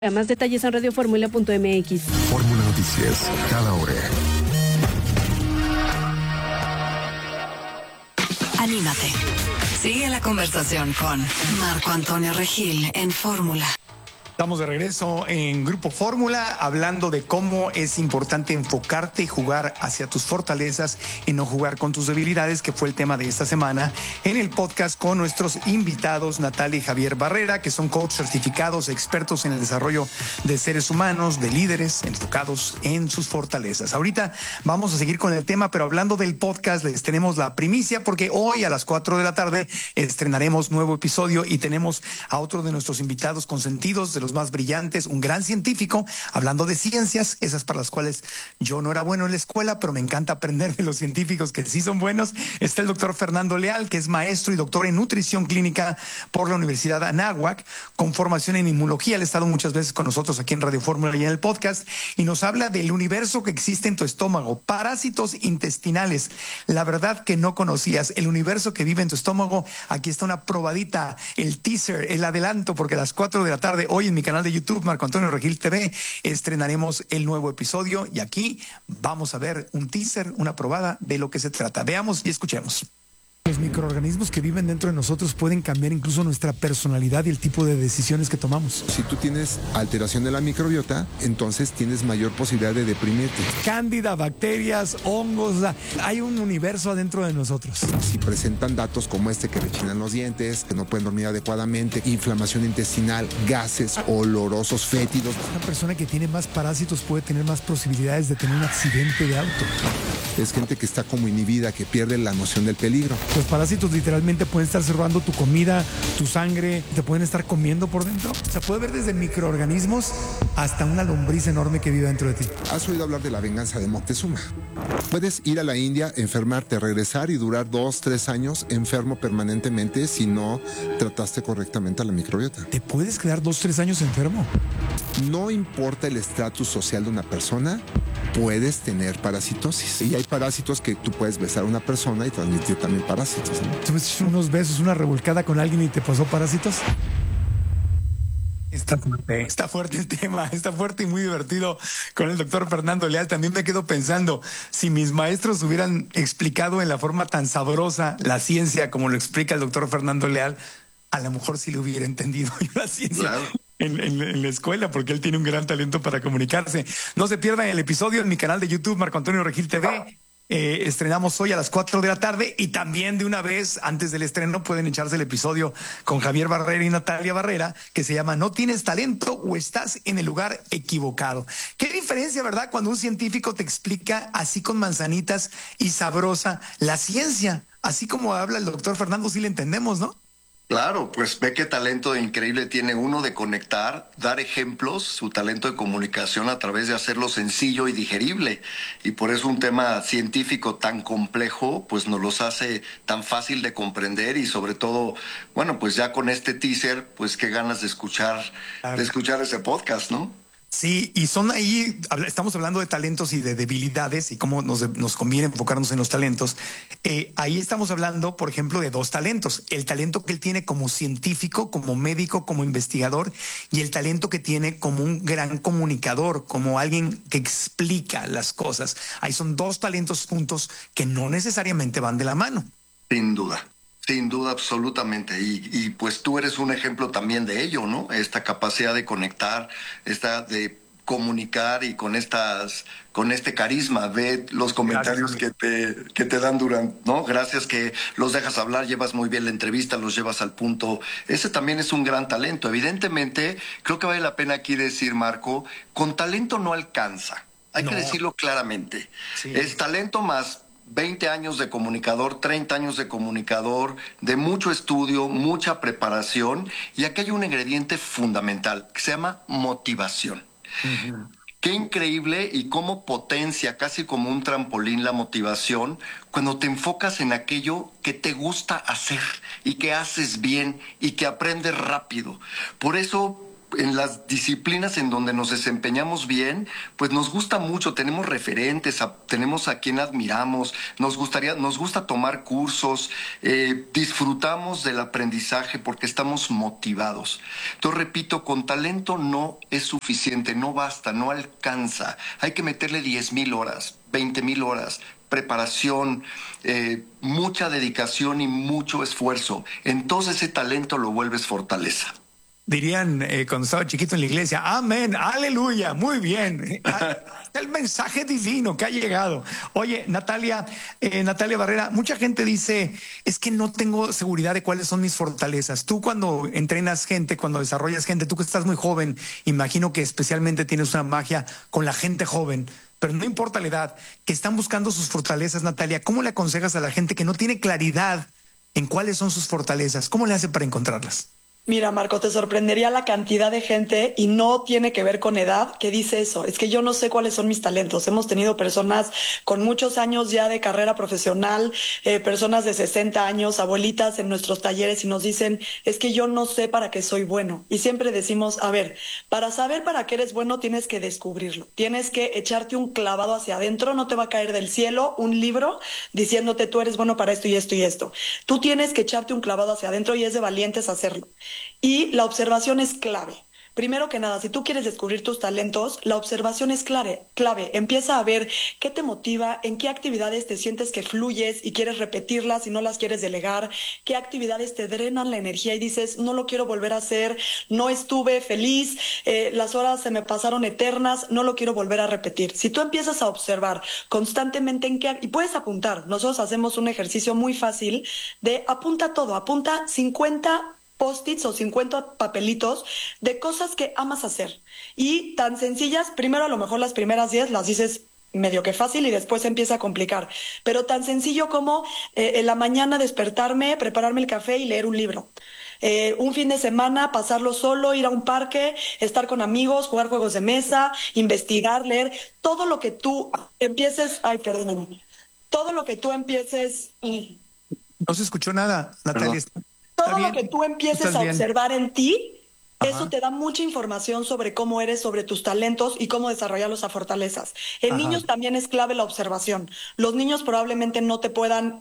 Más detalles en radioformula.mx. Fórmula Noticias, cada hora. Anímate. Sigue la conversación con Marco Antonio Regil en Fórmula. Estamos de regreso en Grupo Fórmula hablando de cómo es importante enfocarte y jugar hacia tus fortalezas y no jugar con tus debilidades, que fue el tema de esta semana en el podcast con nuestros invitados Natalia y Javier Barrera, que son coach certificados, expertos en el desarrollo de seres humanos, de líderes enfocados en sus fortalezas. Ahorita vamos a seguir con el tema, pero hablando del podcast les tenemos la primicia porque hoy a las 4 de la tarde estrenaremos nuevo episodio y tenemos a otro de nuestros invitados consentidos, de los más brillantes, un gran científico, hablando de ciencias, esas para las cuales yo no era bueno en la escuela, pero me encanta aprender de los científicos que sí son buenos. Está el doctor Fernando Leal, que es maestro y doctor en nutrición clínica por la Universidad Anáhuac, con formación en inmunología. Él ha estado muchas veces con nosotros aquí en Radio Fórmula y en el podcast, y nos habla del universo que existe en tu estómago, parásitos intestinales. La verdad que no conocías el universo que vive en tu estómago. Aquí está una probadita, el teaser, el adelanto, porque a las 4 de la tarde, hoy en mi canal de YouTube, Marco Antonio Regil TV, estrenaremos el nuevo episodio y aquí vamos a ver un teaser, una probada de lo que se trata. Veamos y escuchemos. Los microorganismos que viven dentro de nosotros pueden cambiar incluso nuestra personalidad y el tipo de decisiones que tomamos. Si tú tienes alteración de la microbiota, entonces tienes mayor posibilidad de deprimirte. Cándida, bacterias, hongos, hay un universo adentro de nosotros. Si presentan datos como este, que rechinan los dientes, que no pueden dormir adecuadamente, inflamación intestinal, gases olorosos, fétidos. Una persona que tiene más parásitos puede tener más posibilidades de tener un accidente de auto. Es gente que está como inhibida, que pierde la noción del peligro. Los parásitos literalmente pueden estar robando tu comida, tu sangre, te pueden estar comiendo por dentro. O sea, puede ver desde microorganismos hasta una lombriz enorme que vive dentro de ti. ¿Has oído hablar de la venganza de Moctezuma? Puedes ir a la India, enfermarte, regresar y durar 2-3 años enfermo permanentemente si no trataste correctamente a la microbiota. ¿Te puedes quedar 2-3 años enfermo? No importa el estatus social de una persona, puedes tener parasitosis. Y hay parásitos que tú puedes besar a una persona y transmitir también parásitos, ¿no? ¿Tú ves unos besos, una revolcada con alguien y te pasó parásitos? Está fuerte el tema, está fuerte y muy divertido con el doctor Fernando Leal. También me quedo pensando, si mis maestros hubieran explicado en la forma tan sabrosa la ciencia como lo explica el doctor Fernando Leal, a lo mejor sí lo hubiera entendido yo la ciencia. Claro. En la escuela, porque él tiene un gran talento para comunicarse. No se pierdan el episodio en mi canal de YouTube, Marco Antonio Regil TV. Estrenamos hoy a las 4 de la tarde y también de una vez, antes del estreno, pueden echarse el episodio con Javier Barrera y Natalia Barrera, que se llama ¿No tienes talento o estás en el lugar equivocado? Qué diferencia, ¿verdad? Cuando un científico te explica así con manzanitas y sabrosa la ciencia, así como habla el doctor Fernando, sí le entendemos, ¿no? Claro, pues ve qué talento increíble tiene uno de conectar, dar ejemplos, su talento de comunicación a través de hacerlo sencillo y digerible. Y por eso un tema científico tan complejo, pues nos los hace tan fácil de comprender y sobre todo, bueno, pues ya con este teaser, pues qué ganas de escuchar ese podcast, ¿no? Sí, y son ahí, estamos hablando de talentos y de debilidades y cómo nos conviene enfocarnos en los talentos. Ahí estamos hablando, por ejemplo, de dos talentos. El talento que él tiene como científico, como médico, como investigador, y el talento que tiene como un gran comunicador, como alguien que explica las cosas. Ahí son dos talentos juntos que no necesariamente van de la mano. Sin duda. Sin duda, absolutamente. Y pues tú eres un ejemplo también de ello, ¿no? Esta capacidad de conectar, de comunicar y con este carisma. Ve los comentarios que te dan durante, ¿no? Gracias que los dejas hablar, llevas muy bien la entrevista, los llevas al punto. Ese también es un gran talento. Evidentemente, creo que vale la pena aquí decir, Marco, con talento no alcanza. Hay que decirlo claramente. Sí. Es talento más 20 años de comunicador, 30 años de comunicador, de mucho estudio, mucha preparación, y aquí hay un ingrediente fundamental que se llama motivación. Uh-huh. Qué increíble y cómo potencia casi como un trampolín la motivación cuando te enfocas en aquello que te gusta hacer y que haces bien y que aprendes rápido. Por eso en las disciplinas en donde nos desempeñamos bien, pues nos gusta mucho, tenemos referentes, tenemos a quien admiramos, nos gusta tomar cursos, disfrutamos del aprendizaje porque estamos motivados. Entonces, repito, con talento no es suficiente, no basta, no alcanza. Hay que meterle 10,000 horas, 20,000 horas, preparación, mucha dedicación y mucho esfuerzo. Entonces ese talento lo vuelves fortaleza. Dirían cuando estaba chiquito en la iglesia, amén, aleluya, muy bien. El mensaje divino que ha llegado. Oye, Natalia Barrera, mucha gente dice, es que no tengo seguridad de cuáles son mis fortalezas. Tú cuando entrenas gente, cuando desarrollas gente, tú que estás muy joven, imagino que especialmente tienes una magia con la gente joven, pero no importa la edad, que están buscando sus fortalezas, Natalia, ¿cómo le aconsejas a la gente que no tiene claridad en cuáles son sus fortalezas? ¿Cómo le hace para encontrarlas? Mira, Marco, te sorprendería la cantidad de gente, y no tiene que ver con edad, que dice eso. Es que yo no sé cuáles son mis talentos. Hemos tenido personas con muchos años ya de carrera profesional, personas de 60 años, abuelitas en nuestros talleres, y nos dicen, es que yo no sé para qué soy bueno. Y siempre decimos, a ver, para saber para qué eres bueno tienes que descubrirlo. Tienes que echarte un clavado hacia adentro. No te va a caer del cielo un libro diciéndote tú eres bueno para esto y esto y esto. Tú tienes que echarte un clavado hacia adentro, y es de valientes hacerlo. Y la observación es clave. Primero que nada, si tú quieres descubrir tus talentos, la observación es clave. Empieza a ver qué te motiva, en qué actividades te sientes que fluyes y quieres repetirlas y no las quieres delegar, qué actividades te drenan la energía y dices, no lo quiero volver a hacer, no estuve feliz, las horas se me pasaron eternas, no lo quiero volver a repetir. Si tú empiezas a observar constantemente y puedes apuntar, nosotros hacemos un ejercicio muy fácil de apunta todo, apunta 50 post-its o 50 papelitos de cosas que amas hacer. Y tan sencillas, primero a lo mejor las primeras 10 las dices medio que fácil y después se empieza a complicar. Pero tan sencillo como en la mañana despertarme, prepararme el café y leer un libro. Un fin de semana pasarlo solo, ir a un parque, estar con amigos, jugar juegos de mesa, investigar, leer. Todo lo que tú empieces... Todo lo que tú empieces... No se escuchó nada, Natalia. Todo lo que tú empieces a observar en ti, Ajá. Eso te da mucha información sobre cómo eres, sobre tus talentos y cómo desarrollarlos a fortalezas. En niños también es clave la observación. Los niños probablemente no te puedan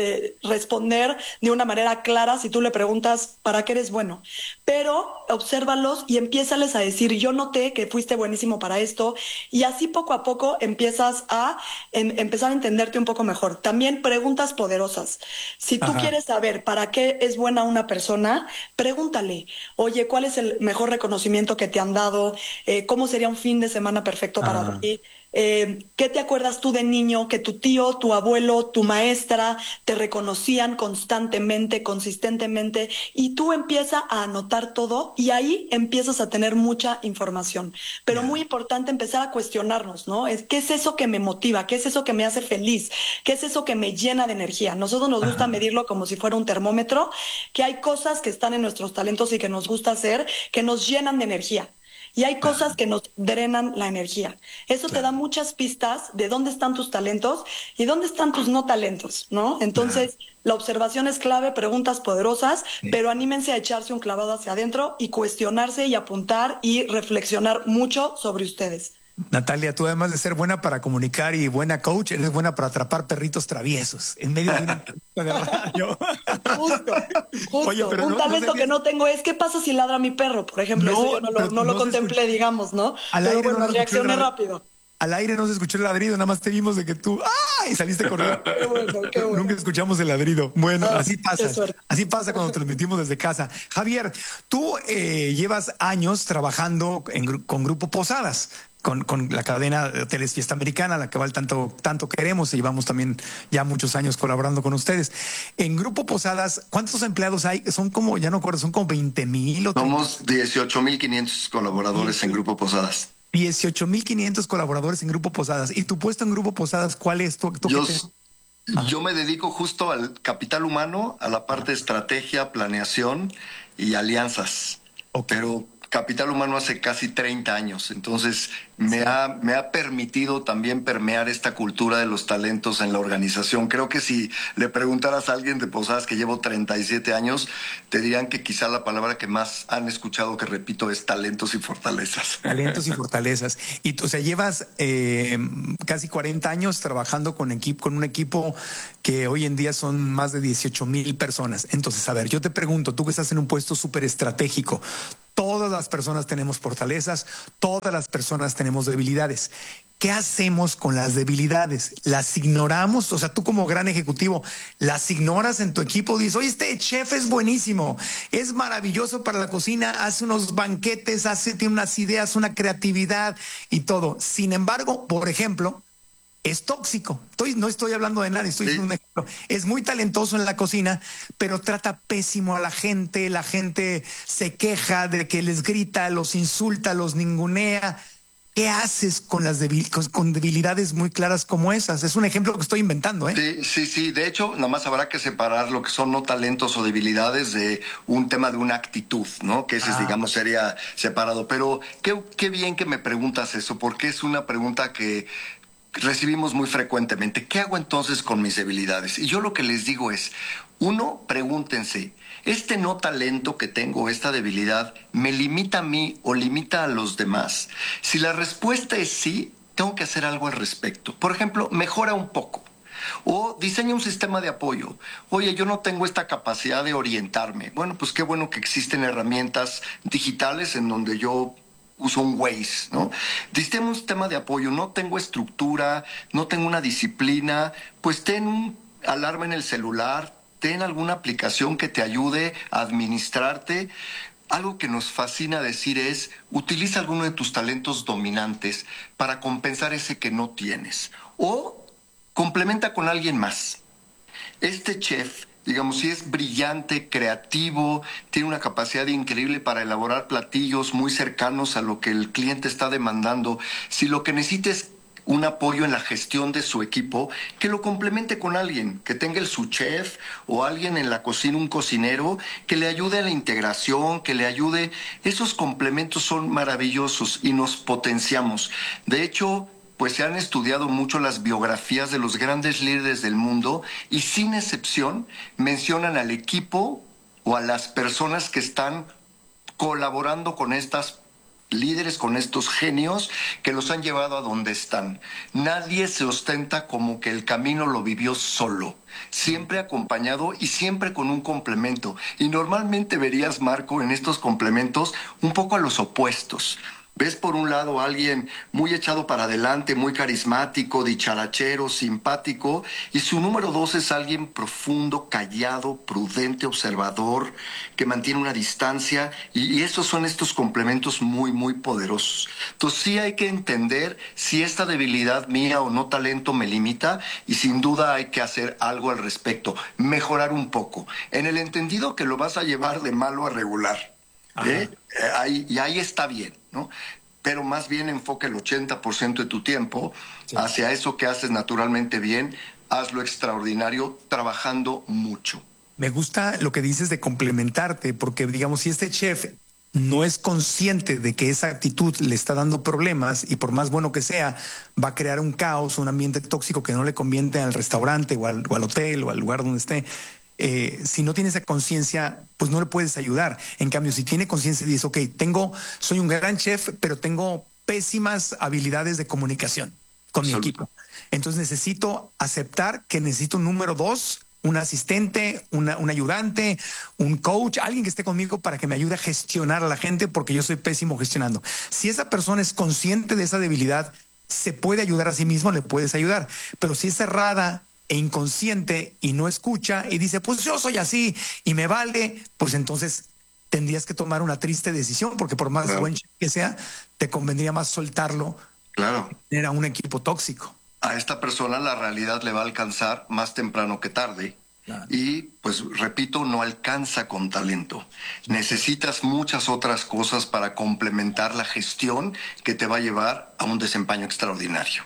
responder de una manera clara si tú le preguntas ¿para qué eres bueno? Pero obsérvalos y empiézales a decir, yo noté que fuiste buenísimo para esto, y así poco a poco empiezas a empezar a entenderte un poco mejor. También preguntas poderosas. Si tú quieres saber para qué es buena una persona, pregúntale, oye, ¿cuál es el mejor reconocimiento que te han dado? ¿Cómo sería un fin de semana perfecto para ti? ¿Qué te acuerdas tú de niño que tu tío, tu abuelo, tu maestra te reconocían constantemente, consistentemente? Y tú empiezas a anotar todo y ahí empiezas a tener mucha información. Pero muy importante empezar a cuestionarnos, ¿no? ¿Qué es eso que me motiva? ¿Qué es eso que me hace feliz? ¿Qué es eso que me llena de energía? Nosotros nos gusta medirlo como si fuera un termómetro, que hay cosas que están en nuestros talentos y que nos gusta hacer, que nos llenan de energía. Y hay cosas que nos drenan la energía. Eso te da muchas pistas de dónde están tus talentos y dónde están tus no talentos, ¿no? Entonces, la observación es clave, preguntas poderosas, pero anímense a echarse un clavado hacia adentro y cuestionarse y apuntar y reflexionar mucho sobre ustedes. Natalia, tú además de ser buena para comunicar y buena coach, eres buena para atrapar perritos traviesos en medio de una de radio. Justo. Oye, pero un talento que no tengo es ¿qué pasa si ladra mi perro? Por ejemplo, eso yo no lo contemplé, digamos, ¿no? Pero bueno, reaccioné rápido. Al aire no se escuchó el ladrido, nada más te vimos de que tú ¡ay! Saliste corriendo. Qué bueno. Nunca escuchamos el ladrido. Bueno, así pasa. Así pasa cuando transmitimos desde casa. Javier, tú llevas años trabajando con Grupo Posadas. Con la cadena de hoteles Fiesta Americana, la que tanto queremos, y llevamos también ya muchos años colaborando con ustedes. En Grupo Posadas, ¿cuántos empleados hay? Son como, ya no acuerdo, son como 20,000. Somos 18,500 colaboradores en Grupo Posadas. 18,500 colaboradores en Grupo Posadas. ¿Y tu puesto en Grupo Posadas cuál es? Yo me dedico justo al capital humano, a la parte de estrategia, planeación y alianzas. Pero capital humano hace casi 30 años, entonces me ha permitido también permear esta cultura de los talentos en la organización. Creo que si le preguntaras a alguien de Posadas que llevo 37 años, te dirían que quizá la palabra que más han escuchado que repito es talentos y fortalezas. Talentos y fortalezas. Y o sea, llevas casi 40 años trabajando con un equipo que hoy en día son más de 18,000 personas. Entonces, a ver, yo te pregunto, tú que estás en un puesto súper estratégico, todas las personas tenemos fortalezas, todas las personas tenemos debilidades. ¿Qué hacemos con las debilidades? ¿Las ignoramos? O sea, tú como gran ejecutivo, ¿las ignoras en tu equipo? Dices, oye, este chef es buenísimo, es maravilloso para la cocina, hace unos banquetes, tiene unas ideas, una creatividad y todo. Sin embargo, por ejemplo, es tóxico. No estoy hablando de nadie, estoy diciendo un ejemplo. Es muy talentoso en la cocina, pero trata pésimo a la gente. La gente se queja de que les grita, los insulta, los ningunea. ¿Qué haces con las con debilidades muy claras como esas? Es un ejemplo que estoy inventando, ¿eh? Sí. De hecho, nomás habrá que separar lo que son no talentos o debilidades de un tema de una actitud, ¿no? Que ese, digamos, sería separado. Pero qué bien que me preguntas eso, porque es una pregunta que recibimos muy frecuentemente. ¿Qué hago entonces con mis debilidades? Y yo lo que les digo es, uno, pregúntense, ¿este no talento que tengo, esta debilidad, me limita a mí o limita a los demás? Si la respuesta es sí, tengo que hacer algo al respecto. Por ejemplo, mejora un poco. O diseña un sistema de apoyo. Oye, yo no tengo esta capacidad de orientarme. Bueno, pues qué bueno que existen herramientas digitales en donde yo uso un Waze, ¿no? Diseña un sistema de apoyo. No tengo estructura, no tengo una disciplina. Pues ten un alarma en el celular, ten alguna aplicación que te ayude a administrarte. Algo que nos fascina decir es, utiliza alguno de tus talentos dominantes para compensar ese que no tienes. O complementa con alguien más. Este chef, digamos, si es brillante, creativo, tiene una capacidad increíble para elaborar platillos muy cercanos a lo que el cliente está demandando. Si lo que necesita es un apoyo en la gestión de su equipo, que lo complemente con alguien, que tenga el su chef o alguien en la cocina, un cocinero, que le ayude a la integración, que le ayude. Esos complementos son maravillosos y nos potenciamos. De hecho, pues se han estudiado mucho las biografías de los grandes líderes del mundo y sin excepción mencionan al equipo o a las personas que están colaborando con estas líderes, con estos genios que los han llevado a donde están. Nadie se ostenta como que el camino lo vivió solo, siempre acompañado y siempre con un complemento. Y normalmente verías, Marco, en estos complementos un poco a los opuestos. Ves por un lado a alguien muy echado para adelante, muy carismático, dicharachero, simpático, y su número 2 es alguien profundo, callado, prudente, observador, que mantiene una distancia, y esos son estos complementos muy, muy poderosos. Entonces sí hay que entender si esta debilidad mía o no talento me limita, y sin duda hay que hacer algo al respecto, mejorar un poco, en el entendido que lo vas a llevar de malo a regular. Ahí está bien, ¿no? Pero más bien enfoca el 80% de tu tiempo hacia eso que haces naturalmente bien, hazlo extraordinario, trabajando mucho. Me gusta lo que dices de complementarte, porque digamos, si este chef no es consciente de que esa actitud le está dando problemas y por más bueno que sea, va a crear un caos, un ambiente tóxico que no le conviene al restaurante o al hotel o al lugar donde esté. Si no tiene esa conciencia, pues no le puedes ayudar. En cambio, si tiene conciencia y dice, ok, soy un gran chef, pero tengo pésimas habilidades de comunicación con mi equipo. Entonces necesito aceptar que necesito un número 2, un asistente, un ayudante, un coach, alguien que esté conmigo para que me ayude a gestionar a la gente, porque yo soy pésimo gestionando. Si esa persona es consciente de esa debilidad, se puede ayudar a sí mismo, le puedes ayudar. Pero si es cerrada e inconsciente y no escucha y dice, pues yo soy así y me vale, pues entonces tendrías que tomar una triste decisión, porque por más buen chef que sea, te convendría más soltarlo. Claro. Era un equipo tóxico. A esta persona la realidad le va a alcanzar más temprano que tarde. Claro. Y pues repito, no alcanza con talento. Necesitas muchas otras cosas para complementar la gestión que te va a llevar a un desempeño extraordinario.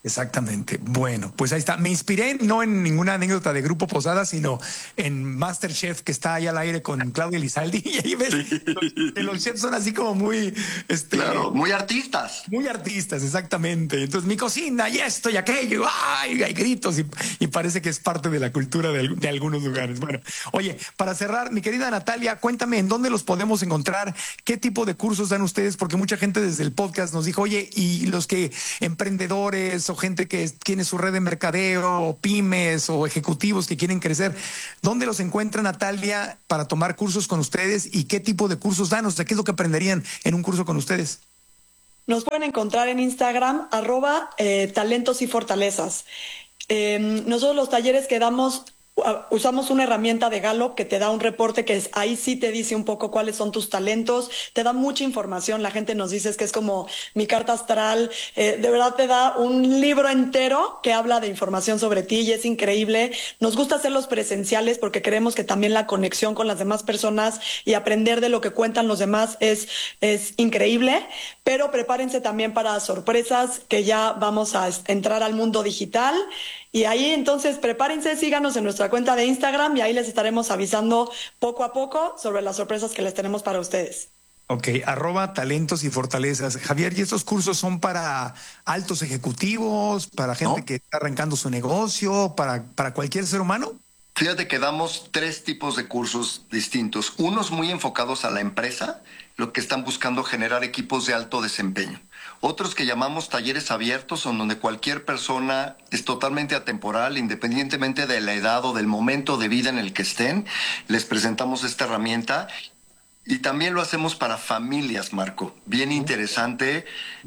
Exactamente. Bueno, pues ahí está. Me inspiré no en ninguna anécdota de Grupo Posada, sino en MasterChef, que está ahí al aire con Claudia Elizalde. Y ahí ves que los chefs son así como muy... Claro, muy artistas. Muy artistas, exactamente. Entonces, mi cocina y esto y aquello, ¡ay! Hay gritos y parece que es parte de la cultura de algunos lugares. Bueno, oye, para cerrar, mi querida Natalia, cuéntame en dónde los podemos encontrar, qué tipo de cursos dan ustedes, porque mucha gente desde el podcast nos dijo, oye, y los que emprendedores o gente que tiene su red de mercadeo, o pymes o ejecutivos que quieren crecer, ¿dónde los encuentra Natalia para tomar cursos con ustedes y qué tipo de cursos dan? O sea, ¿qué es lo que aprenderían en un curso con ustedes? Nos pueden encontrar en Instagram, @talentos y fortalezas. Nosotros los talleres que damos, usamos una herramienta de Gallup que te da un reporte ahí sí te dice un poco cuáles son tus talentos, te da mucha información, la gente nos dice que es como mi carta astral, de verdad te da un libro entero que habla de información sobre ti y es increíble. Nos gusta hacerlos presenciales porque creemos que también la conexión con las demás personas y aprender de lo que cuentan los demás es increíble, pero prepárense también para sorpresas que ya vamos a entrar al mundo digital. Y ahí entonces prepárense, síganos en nuestra cuenta de Instagram y ahí les estaremos avisando poco a poco sobre las sorpresas que les tenemos para ustedes. Ok, @talentos y fortalezas. Javier, ¿y estos cursos son para altos ejecutivos, para gente que está arrancando su negocio, para cualquier ser humano? Fíjate que damos 3 tipos de cursos distintos. Unos muy enfocados a la empresa, lo que están buscando generar equipos de alto desempeño. Otros que llamamos talleres abiertos, en donde cualquier persona es totalmente atemporal, independientemente de la edad o del momento de vida en el que estén, les presentamos esta herramienta. Y también lo hacemos para familias, Marco. Bien interesante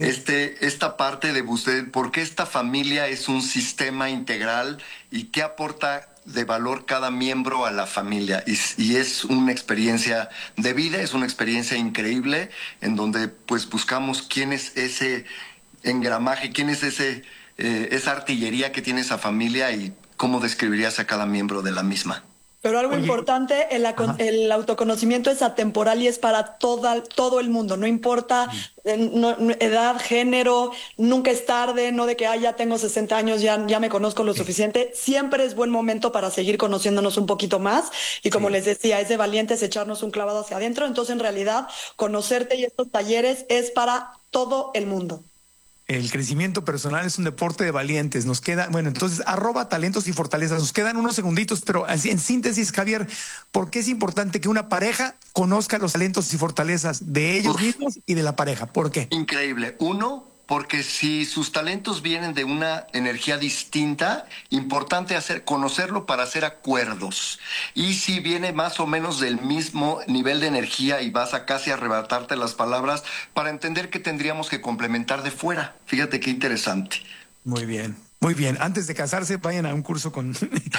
esta parte de usted, por qué esta familia es un sistema integral y qué aporta de valor cada miembro a la familia. Y es una experiencia de vida, es una experiencia increíble en donde pues buscamos quién es ese engramaje, quién es esa artillería que tiene esa familia y cómo describirías a cada miembro de la misma. Pero algo importante, el autoconocimiento es atemporal y es para todo el mundo, no importa edad, género, nunca es tarde, no de que ya tengo 60 años, ya me conozco lo suficiente. Siempre es buen momento para seguir conociéndonos un poquito más y como les decía, es de valientes echarnos un clavado hacia adentro. Entonces, en realidad, conocerte y estos talleres es para todo el mundo. El crecimiento personal es un deporte de valientes. Nos queda, bueno, entonces, @talentos y fortalezas. Nos quedan unos segunditos, pero así, en síntesis, Javier, ¿por qué es importante que una pareja conozca los talentos y fortalezas de ellos mismos y de la pareja? ¿Por qué? Increíble. Uno, porque si sus talentos vienen de una energía distinta, importante conocerlo para hacer acuerdos. Y si viene más o menos del mismo nivel de energía y vas a casi arrebatarte las palabras, para entender que tendríamos que complementar de fuera. Fíjate qué interesante. Muy bien. Muy bien, antes de casarse vayan a un curso con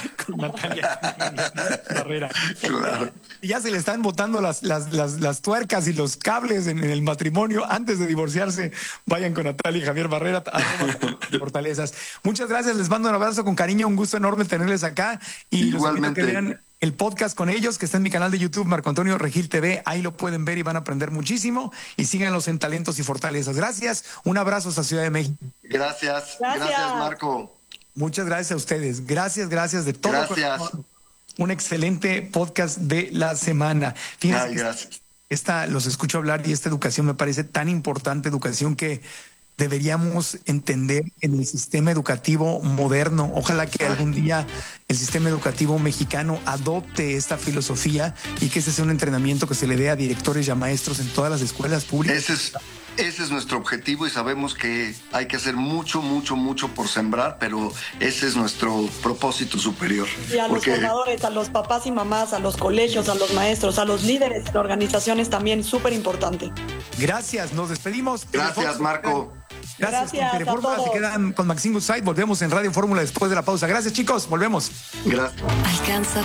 Natalia Barrera. Claro. Ya se le están botando las tuercas y los cables en el matrimonio. Antes de divorciarse, vayan con Natalia y Javier Barrera a Fortalezas. Muchas gracias, les mando un abrazo con cariño, un gusto enorme tenerles acá. Y igualmente. Los invito a que vean el podcast con ellos, que está en mi canal de YouTube, Marco Antonio Regil TV. Ahí lo pueden ver y van a aprender muchísimo. Y síganlos en Talentos y Fortalezas. Gracias. Un abrazo hasta Ciudad de México. Gracias, Marco. Muchas gracias a ustedes. Gracias de todo. Gracias. Un excelente podcast de la semana. Fíjense, gracias. Los escucho hablar y esta educación me parece tan importante, educación que deberíamos entender en el sistema educativo moderno. Ojalá que algún día el sistema educativo mexicano adopte esta filosofía y que ese sea un entrenamiento que se le dé a directores y a maestros en todas las escuelas públicas. Ese es nuestro objetivo y sabemos que hay que hacer mucho por sembrar, pero ese es nuestro propósito superior. Y a los formadores, a los papás y mamás, a los colegios, a los maestros, a los líderes de organizaciones también, súper importante. Gracias, nos despedimos. Gracias, Marco. Gracias con Telefórmula, se quedan con Maxine Goodside. Volvemos en Radio Fórmula después de la pausa. Gracias, chicos, volvemos. Gracias. Alcanza